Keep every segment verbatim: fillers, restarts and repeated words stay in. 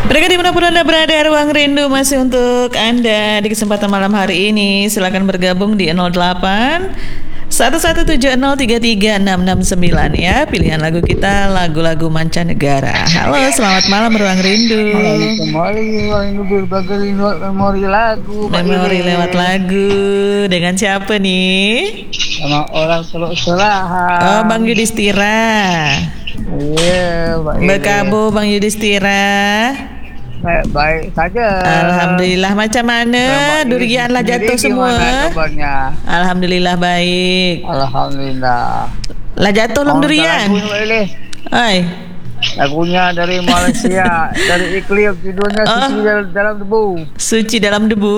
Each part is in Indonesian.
Mereka dimanapun Anda berada, Ruang Rindu masih untuk Anda di kesempatan malam hari ini. Silakan bergabung di nol delapan satu satu tujuh nol tiga tiga enam enam sembilan ya. Pilihan lagu kita lagu-lagu mancanegara. Halo, selamat malam Ruang Rindu. Memori, berbagai memori lagu. Memori lewat lagu. Dengan siapa nih? Sama orang Teluk Serahan. Oh, Bang Yudhistira. Iya, Pak. Berkabung Bang Yudhistira. Baik, baik saja. Alhamdulillah. Macam mana? Durian lah jatuh semua. Kabarnya? Alhamdulillah baik. Alhamdulillah. Lah jatuh belum durian? Hai. Lagunya dari Malaysia, dari Iklim, judulnya Oh. Suci dalam, dalam Debu. Suci dalam debu.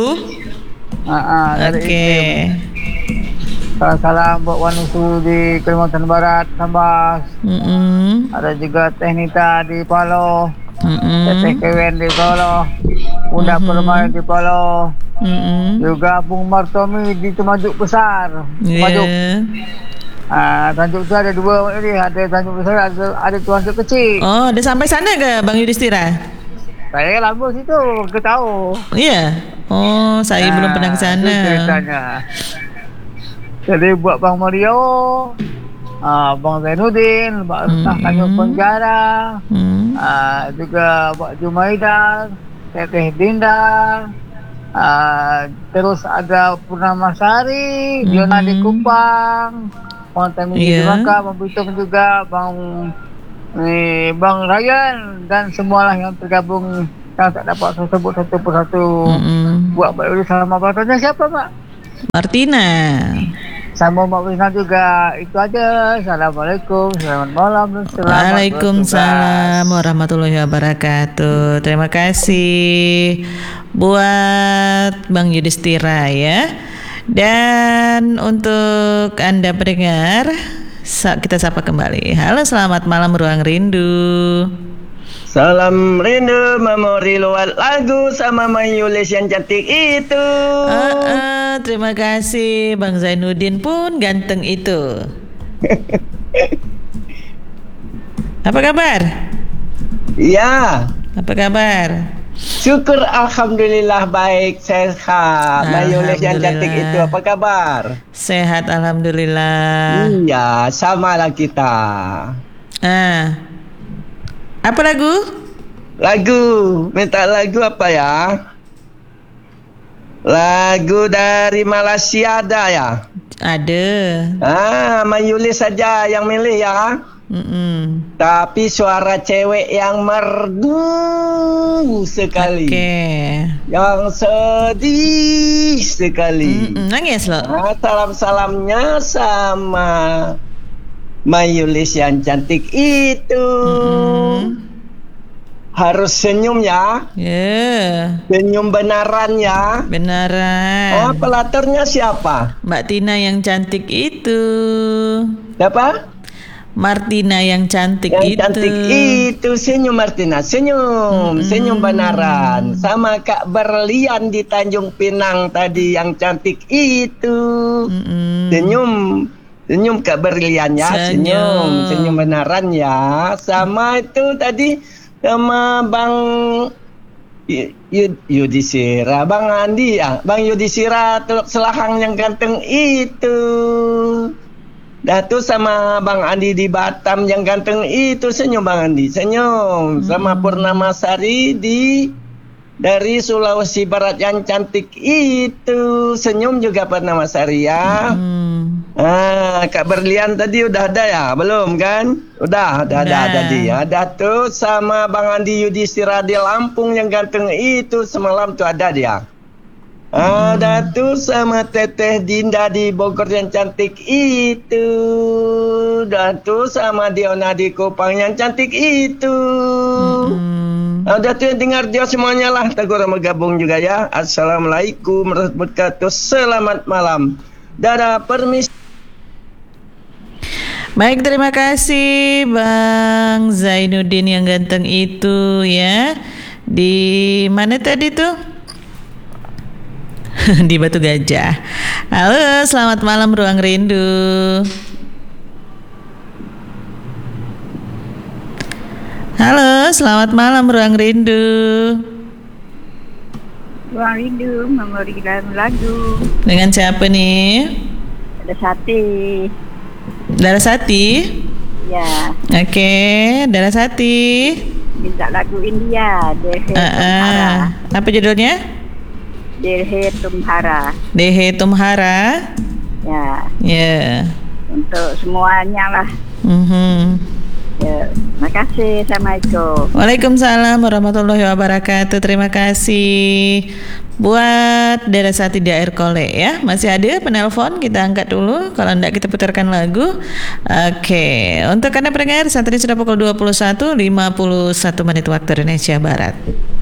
Ah, dari Oke. Iklim. Salam buat Wanusu di Kalimantan Barat, Sambas. Mm-mm. Ada juga Teh Nita di Paloh. Mm-mm. Teteh Kewen di Paloh, Bunda Mhm. Permai di Paloh, Mm-mm. juga Bung Martomi di Temajuk Besar. Temajuk. Yeah. Ah, Tanjung tu ada dua ini, ada Tanjung Besar, ada ada Tanjung Kecil. Oh, dah sampai sana ke Bang Yudhistira? Saya lama situ, ke tahu. Iya. Oh, saya Ah, belum pernah ke itu sana. ceritanya. Jadi buat Bang Mario, ah, Bang Zainuddin, Bang Ustaz Mhm. Tanjung Penjara, Hmm. ah, juga Buat Jumaidah, Teteh Dinda, ah, terus ada Purnamasari, Mhm. Diona di Kupang, Bang Temi di Iya. Bangka, Bang Bitung juga, Bang eh, Bang Ryan dan semualah yang tergabung yang tak dapat saya sebut satu persatu. Mm-mm. Buat Mbak Yuli sama batanya siapa Mak? Martina. Sama Mbak Wina juga. Itu aja. Assalamualaikum, selamat malam dan selamat Waalaikumsalam bertugas. warahmatullahi wabarakatuh. Terima kasih buat Bang Yudhistira ya. Dan untuk Anda pendengar, sa- kita sapa kembali. Halo, selamat malam Ruang Rindu. Salam rindu memori lewat lagu sama Mayulis yang cantik itu. Ah, ah, terima kasih Bang Zainuddin pun ganteng itu. Apa kabar? Ya, Apa kabar? syukur alhamdulillah baik sehat. Mayulis yang cantik Alhamdulillah. itu apa kabar? Sehat alhamdulillah. Iya, samalah kita. Ah. Apa lagu? Lagu, minta lagu apa ya? Lagu dari Malaysia ada ya? Ada. Ah, Mayulis saja yang milih ya. Mm-mm. Tapi suara cewek yang merdu sekali. Oke. Yang sedih sekali. Mm-mm. Nangis loh. Ah, salam-salamnya sama Mayulis yang cantik itu. Mm-mm. Harus senyum ya. Ya, Senyum benaran ya. benaran. Oh, pelaturnya siapa? Mbak Tina yang cantik itu. Siapa? Martina yang cantik Yang itu. cantik itu. Senyum Martina. Senyum. Mm-mm. Senyum benaran. Sama Kak Berlian di Tanjung Pinang tadi yang cantik itu. Mm-mm. Senyum. Senyum Kak Berlian ya. Senyum. Senyum. Senyum benaran ya. Sama itu tadi sama Bang Y- Y- Yudhistira, Bang Andi ya. Bang Yudhistira Teluk Selahang yang ganteng itu. Datu sama Bang Andi di Batam yang ganteng itu. Senyum Bang Andi. Senyum. Sama Purnamasari di dari Sulawesi Barat yang cantik itu. Senyum juga Purnamasari ya. Hmm. Ah, Kak Berlian tadi udah ada ya? Belum kan? Udah, udah ada Udah. tadi ya. Ada tuh sama Bang Andi Yudhistira di Lampung yang ganteng itu semalam tuh ada dia. Ada tuh sama Teteh Dinda di Bogor yang cantik itu. Dan tuh sama Diona di Kupang yang cantik itu. Hmm. Ada tuh yang dengar dia semuanya lah. Tegur sama gabung juga ya. Assalamualaikum warahmatullahi wabarakatuh. Selamat malam. Dadah, permisi. Baik, terima kasih Bang Zainuddin yang ganteng itu ya. Di mana tadi tuh? Di Batu Gajah. Halo, selamat malam Ruang Rindu. Halo, selamat malam Ruang Rindu. Ruang Rindu memberi lagu. Dengan siapa nih? Ada Sati. Darasati? Ya. Oke, Darasati. Minta lagu India. Dehe Uh, uh. Apa judulnya? Dehe Tumhara. Dehe Tumhara. Ya. Ya. Yeah. Untuk semuanya lah. Mm-hmm. Ya. Terima kasih. Assalamualaikum. Waalaikumsalam warahmatullahi wabarakatuh. Terima kasih buat Darasati di Air Kole ya. Masih ada penelpon, kita angkat dulu. Kalau enggak kita putarkan lagu. Oke, untuk Anda pendengar saat ini sudah pukul dua puluh satu lewat lima puluh satu menit waktu Indonesia Barat.